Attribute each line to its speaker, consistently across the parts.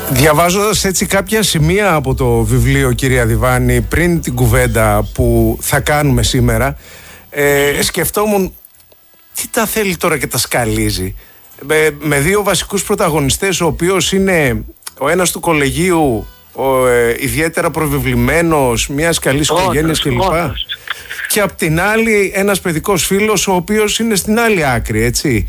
Speaker 1: Διαβάζοντας έτσι κάποια σημεία από το βιβλίο, κυρία Διβάνη, πριν την κουβέντα που θα κάνουμε σήμερα, σκεφτόμουν τι τα θέλει τώρα και τα σκαλίζει. Με δύο βασικούς πρωταγωνιστές, ο οποίος είναι ο ένας του κολεγίου, ιδιαίτερα προβεβλημένος, μιας καλής οικογένειας κλπ. Και απ' την άλλη ένας παιδικός φίλος, ο οποίος είναι στην άλλη άκρη, έτσι,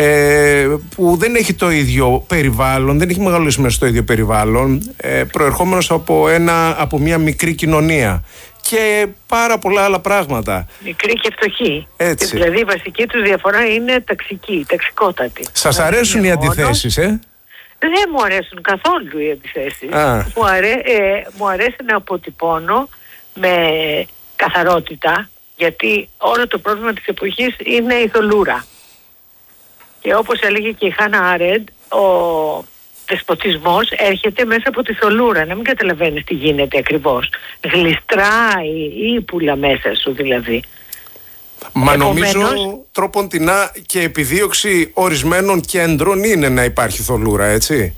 Speaker 1: που δεν έχει το ίδιο περιβάλλον, δεν έχει μεγαλώσει μέσα στο ίδιο περιβάλλον, προερχόμενος από μια μικρή κοινωνία και πάρα πολλά άλλα πράγματα.
Speaker 2: Μικρή και φτωχή.
Speaker 1: Έτσι.
Speaker 2: Δηλαδή η βασική τους διαφορά είναι ταξικότατη.
Speaker 1: Σας αρέσουν οι αντιθέσεις,
Speaker 2: Δεν μου αρέσουν καθόλου οι αντιθέσεις. Μου αρέσει να αποτυπώνω με καθαρότητα, γιατί όλο το πρόβλημα της εποχής είναι η θολούρα. Και όπως έλεγε και η Χάνα Άρεντ, ο δεσποτισμός έρχεται μέσα από τη θολούρα, να μην καταλαβαίνεις τι γίνεται ακριβώς. Γλιστράει η ύπουλα μέσα σου δηλαδή.
Speaker 1: Μα νομίζω τρόποντινά και επιδίωξη ορισμένων κέντρων είναι να υπάρχει θολούρα, έτσι.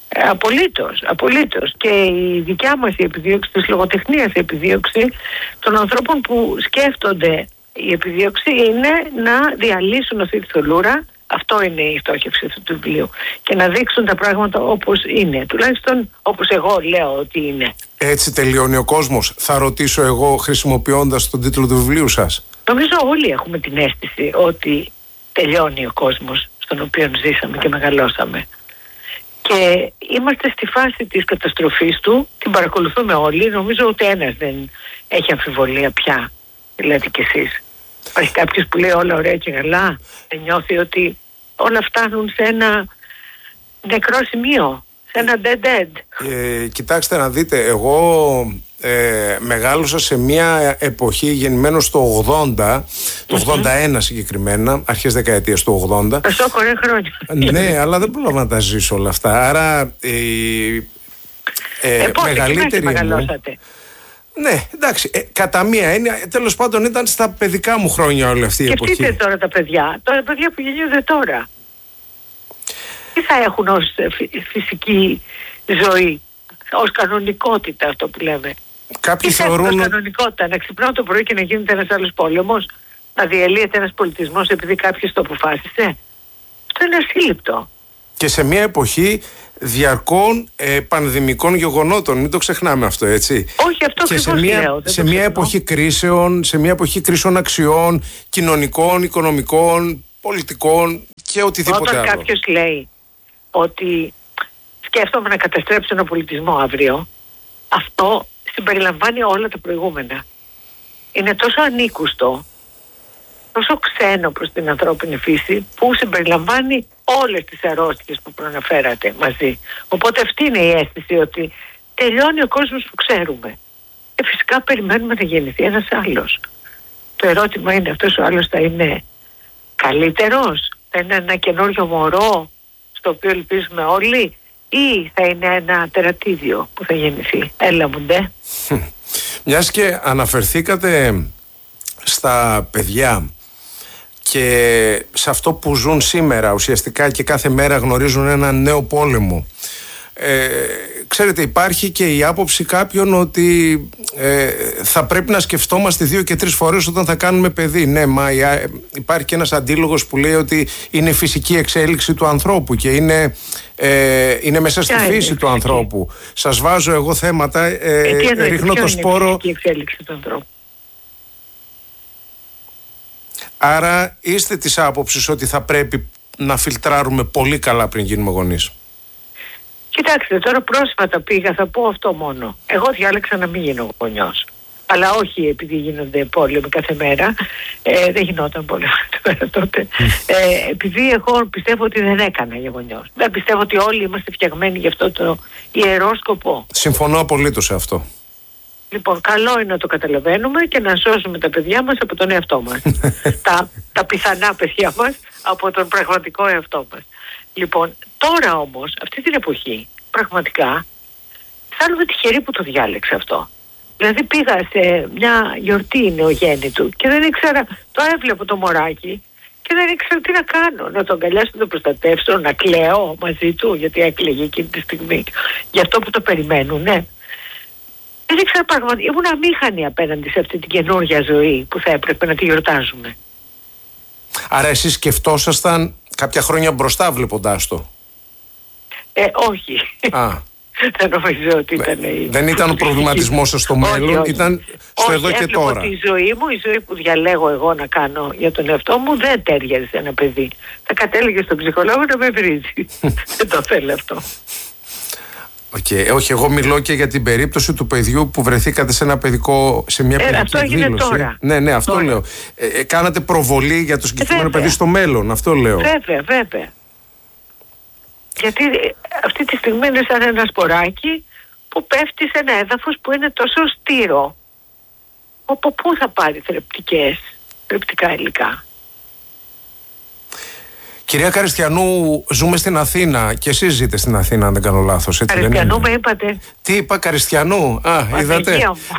Speaker 2: Απολύτως. Και η δικιά μας η επιδίωξη της λογοτεχνίας, η επιδίωξη των ανθρώπων που σκέφτονται, η επιδίωξη είναι να διαλύσουν αυτή τη θολούρα. Αυτό είναι η στόχευση αυτού του βιβλίου. Και να δείξουν τα πράγματα όπως είναι. Τουλάχιστον όπως εγώ λέω ότι είναι.
Speaker 1: Έτσι τελειώνει ο κόσμος, θα ρωτήσω εγώ, χρησιμοποιώντας τον τίτλο του βιβλίου σας.
Speaker 2: Νομίζω όλοι έχουμε την αίσθηση ότι τελειώνει ο κόσμος στον οποίο ζήσαμε και μεγαλώσαμε. Και είμαστε στη φάση της καταστροφής του, την παρακολουθούμε όλοι. Νομίζω ότι ένας δεν έχει αμφιβολία πια, λέτε κι εσείς. Υπάρχει κάποιος που λέει όλα ωραία και καλά, δεν νιώθει ότι όλα φτάνουν σε ένα νεκρό σημείο, σε ένα dead end.
Speaker 1: Κοιτάξτε να δείτε, εγώ μεγάλωσα σε μια εποχή γεννημένος το 80, το 81 συγκεκριμένα, αρχές δεκαετίας του 80.
Speaker 2: Πασόκο, χρόνια.
Speaker 1: Ναι, αλλά δεν πρόλαβα να τα ζήσω όλα αυτά. Άρα μεγαλύτερη
Speaker 2: μεγαλώσατε.
Speaker 1: Ναι, εντάξει, κατά μία έννοια, τέλος πάντων ήταν στα παιδικά μου χρόνια όλη αυτή η εποχή.
Speaker 2: Σκεφτείτε τώρα τα παιδιά που γεννιούνται τώρα. Τι θα έχουν ως φυσική ζωή, ως κανονικότητα αυτό που λέμε.
Speaker 1: Κάποιοι
Speaker 2: τι
Speaker 1: θεωρούν...
Speaker 2: ως κανονικότητα, να ξυπνάω το πρωί και να γίνεται ένας άλλος πόλεμος, να διαλύεται ένας πολιτισμός επειδή κάποιος το αποφάσισε. Αυτό είναι ασύλληπτο.
Speaker 1: Και σε μια εποχή διαρκών πανδημικών γεγονότων, μην το ξεχνάμε αυτό, έτσι.
Speaker 2: Όχι, αυτό
Speaker 1: και
Speaker 2: σε
Speaker 1: μια εποχή κρίσεων, σε μια εποχή κρίσεων αξιών, κοινωνικών, οικονομικών, πολιτικών και οτιδήποτε άλλο.
Speaker 2: Όταν κάποιος λέει ότι σκέφτομαι να καταστρέψω ένα πολιτισμό αύριο, αυτό συμπεριλαμβάνει όλα τα προηγούμενα. Είναι τόσο ανήκουστο, τόσο ξένο προς την ανθρώπινη φύση, που συμπεριλαμβάνει όλες τις αρρώστιες που προαναφέρατε μαζί. Οπότε αυτή είναι η αίσθηση ότι τελειώνει ο κόσμος που ξέρουμε. Και φυσικά περιμένουμε να γεννηθεί ένας άλλος. Το ερώτημα είναι, αυτός ο άλλος θα είναι καλύτερος, θα είναι ένα καινούριο μωρό στο οποίο ελπίζουμε όλοι, ή θα είναι ένα τερατίδιο που θα γεννηθεί. Έλα μου ντε.
Speaker 1: Μιας και αναφερθήκατε στα παιδιά και σε αυτό που ζουν σήμερα, ουσιαστικά και κάθε μέρα γνωρίζουν ένα νέο πόλεμο. Ξέρετε, υπάρχει και η άποψη κάποιων ότι θα πρέπει να σκεφτόμαστε 2 και 3 φορές όταν θα κάνουμε παιδί. Ναι, μα υπάρχει και ένας αντίλογος που λέει ότι είναι η φυσική εξέλιξη του ανθρώπου και είναι μέσα στη φύση του ανθρώπου. Σας βάζω εγώ θέματα, ρίχνω το σπόρο.
Speaker 2: Είναι η φυσική εξέλιξη του ανθρώπου.
Speaker 1: Άρα είστε της άποψης ότι θα πρέπει να φιλτράρουμε πολύ καλά πριν γίνουμε γονείς.
Speaker 2: Κοιτάξτε, τώρα πρόσφατα πήγα, θα πω αυτό μόνο. Εγώ διάλεξα να μην γίνω γονιός. Αλλά όχι επειδή γίνονται πόλεμοι κάθε μέρα. Δεν γινόταν πόλεμοι κάθε μέρα τότε. Επειδή εγώ πιστεύω ότι δεν έκανα για γονιός. Δεν πιστεύω ότι όλοι είμαστε φτιαγμένοι για αυτό το ιερό σκοπό.
Speaker 1: Συμφωνώ απολύτως σε αυτό.
Speaker 2: Λοιπόν, καλό είναι να το καταλαβαίνουμε και να σώσουμε τα παιδιά μας από τον εαυτό μας. τα πιθανά παιδιά μας από τον πραγματικό εαυτό μας. Λοιπόν, τώρα όμως, αυτή την εποχή, πραγματικά, αισθάνομαι τυχερή που το διάλεξα αυτό. Δηλαδή πήγα σε μια γιορτή νεογέννητου και δεν ήξερα, το έβλεπω το μωράκι Και δεν ήξερα τι να κάνω. Να τον αγκαλιάσω, να τον προστατεύσω, να κλαίω μαζί του, γιατί έκλαιγε εκείνη τη στιγμή για αυτό που το περιμένουν. Ναι. Δεν ήξερα πραγματικά. Ήμουν αμήχανη απέναντι σε αυτή την καινούργια ζωή που θα έπρεπε να τη γιορτάζουμε.
Speaker 1: Άρα εσείς σκεφτόσασταν κάποια χρόνια μπροστά βλέποντάς το?
Speaker 2: Όχι. Δεν νομίζω ότι ήταν.
Speaker 1: Δεν ήταν ο προβληματισμός σας στο μέλλον, όχι. Ήταν στο εδώ και τώρα.
Speaker 2: Ότι η ζωή που διαλέγω εγώ να κάνω για τον εαυτό μου δεν τέριαζε σε ένα παιδί. Θα κατέληγε στον ψυχολόγο να με βρίζει. Δεν το θέλω αυτό.
Speaker 1: Όχι, εγώ μιλώ και για την περίπτωση του παιδιού που βρεθήκατε σε ένα παιδικό, σε μια παιδική
Speaker 2: αυτό έγινε
Speaker 1: δήλωση.
Speaker 2: Τώρα.
Speaker 1: Ναι, αυτό τώρα λέω. Κάνατε προβολή για το συγκεκριμένο παιδί στο μέλλον, αυτό λέω.
Speaker 2: Βέβαια. Γιατί αυτή τη στιγμή είναι σαν ένα σποράκι που πέφτει σε ένα έδαφος που είναι τόσο στήρο. Από πού θα πάρει θρεπτικά υλικά?
Speaker 1: Κυρία Καριστιανού, ζούμε στην Αθήνα και εσείς ζείτε στην Αθήνα, αν δεν κάνω λάθος.
Speaker 2: Καριστιανού με είπατε?
Speaker 1: Τι είπα, Καριστιανού? Είδατε.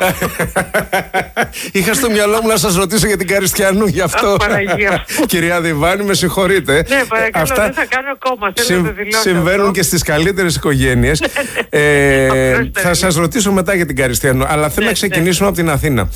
Speaker 1: Είχα στο μυαλό μου να σας ρωτήσω για την Καριστιανού, γι' αυτό. Κυρία Διβάνη, με συγχωρείτε.
Speaker 2: Ναι, παρακαλώ, δεν θα κάνω κόμμα.
Speaker 1: Συμβαίνουν και στις καλύτερες οικογένειες. Θα σας ρωτήσω μετά για την Καριστιανού, αλλά θέλω να ξεκινήσουμε από την Αθήνα.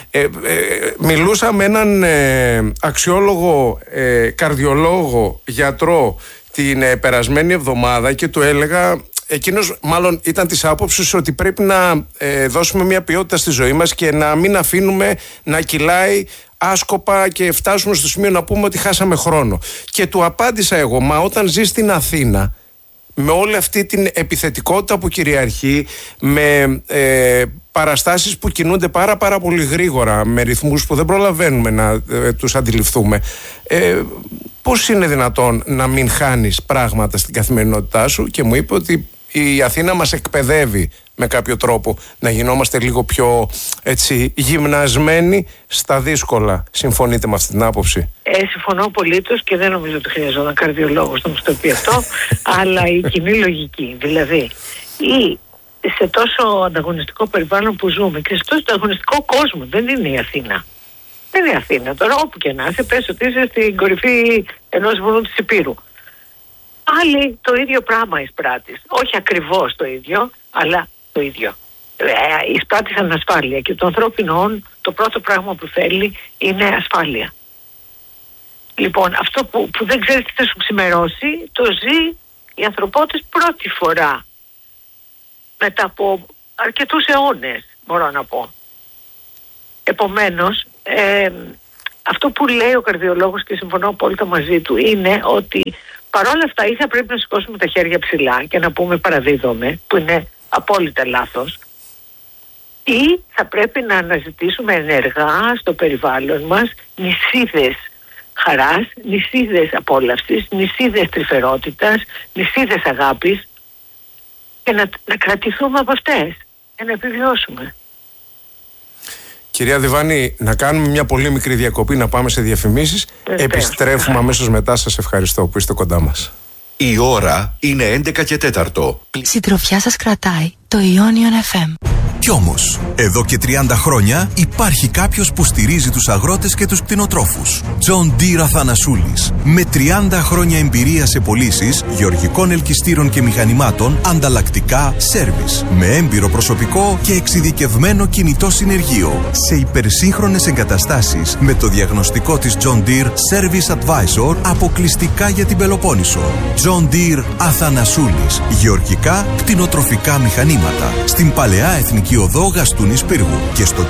Speaker 1: Μιλούσα με έναν αξιόλογο καρδιολόγο γιατρό την περασμένη εβδομάδα και του έλεγα, εκείνος μάλλον ήταν της άποψης ότι πρέπει να δώσουμε μια ποιότητα στη ζωή μας και να μην αφήνουμε να κυλάει άσκοπα και φτάσουμε στο σημείο να πούμε ότι χάσαμε χρόνο. Και του απάντησα εγώ, μα όταν ζεις στην Αθήνα, με όλη αυτή την επιθετικότητα που κυριαρχεί, με παραστάσεις που κινούνται πάρα πολύ γρήγορα, με ρυθμούς που δεν προλαβαίνουμε να τους αντιληφθούμε, πώς είναι δυνατόν να μην χάνεις πράγματα στην καθημερινότητά σου? Και μου είπε ότι η Αθήνα μας εκπαιδεύει με κάποιο τρόπο να γινόμαστε λίγο πιο γυμνασμένοι στα δύσκολα. Συμφωνείτε με αυτή την άποψη?
Speaker 2: Συμφωνώ απολύτως και δεν νομίζω ότι χρειαζόταν καρδιολόγος να μου το πει αυτό, αλλά η κοινή λογική, δηλαδή σε τόσο ανταγωνιστικό περιβάλλον που ζούμε και σε τόσο ανταγωνιστικό κόσμο, δεν είναι η Αθήνα. Δεν είναι η Αθήνα. Τώρα όπου και να είσαι, πες ότι είσαι στην κορυφή ενός βουνού της Ηπείρου. Άλλοι το ίδιο πράγμα εισπράττεις. Όχι ακριβώς το ίδιο, αλλά το ίδιο. Εισπράττεις ανασφάλεια και το ανθρώπινο το πρώτο πράγμα που θέλει είναι ασφάλεια. Λοιπόν, αυτό που δεν ξέρεις τι θα σου ξημερώσει, το ζει η ανθρωπότητα πρώτη φορά. Μετά από αρκετούς αιώνες, μπορώ να πω. Επομένως, αυτό που λέει ο καρδιολόγος και συμφωνώ απόλυτα μαζί του είναι ότι παρόλα αυτά ή θα πρέπει να σηκώσουμε τα χέρια ψηλά και να πούμε παραδίδομαι, που είναι απόλυτα λάθος, ή θα πρέπει να αναζητήσουμε ενεργά στο περιβάλλον μας νησίδες χαράς, νησίδες απόλαυσης, νησίδες τρυφερότητας, νησίδες αγάπης και να κρατηθούμε από αυτές και να επιβιώσουμε.
Speaker 1: Κυρία Διβάνη, να κάνουμε μια πολύ μικρή διακοπή, να πάμε σε διαφημίσεις. Επιστρέφουμε αμέσως μετά. Σας ευχαριστώ που είστε κοντά μας.
Speaker 3: Η ώρα είναι 11 και 4.
Speaker 4: Συντροφιά σας κρατάει το Ionion FM.
Speaker 3: Κι όμως, εδώ και 30 χρόνια υπάρχει κάποιος που στηρίζει τους αγρότες και τους κτηνοτρόφους. John Deere Αθανασούλης. Με 30 χρόνια εμπειρία σε πωλήσεις γεωργικών ελκυστήρων και μηχανημάτων, ανταλλακτικά, σέρβις. Με έμπειρο προσωπικό και εξειδικευμένο κινητό συνεργείο. Σε υπερσύγχρονες εγκαταστάσεις με το διαγνωστικό της John Deere Service Advisor αποκλειστικά για την Πελοπόννησο. John Deere Αθανασούλης. Γεωργικά, κτηνοτροφικά μηχανήματα. Στην Παλαιά Εθνική Οδό Γαστούνης Πύργου και στο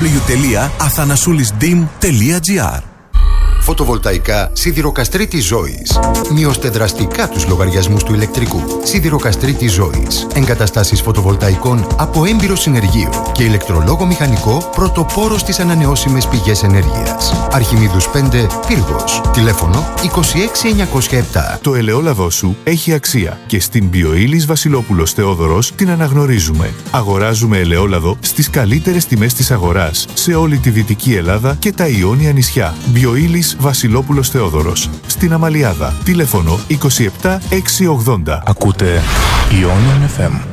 Speaker 3: www.athanasoulisdim.gr.
Speaker 5: Φωτοβολταϊκά Σιδηροκαστρίτης Ζώης. Μειώστε δραστικά τους λογαριασμούς του ηλεκτρικού. Σιδηροκαστρίτης Ζώης. Εγκαταστάσεις φωτοβολταϊκών από έμπειρο συνεργείο και ηλεκτρολόγο μηχανικό πρωτοπόρο στις ανανεώσιμες πηγές ενέργειας. Αρχιμίδους 5, Πύργος. Τηλέφωνο 26907.
Speaker 6: Το ελαιόλαδό σου έχει αξία και στην Bioilis Βασιλόπουλος Θεόδωρος την αναγνωρίζουμε. Αγοράζουμε ελαιόλαδο στις καλύτερες τιμές της αγοράς σε όλη τη Δυτική Ελλάδα και τα Ιόνια νησιά. Bioilis Βασιλόπουλος Θεόδωρος. Στην Αμαλιάδα. Τηλέφωνο 27680.
Speaker 7: Ακούτε Ionion FM.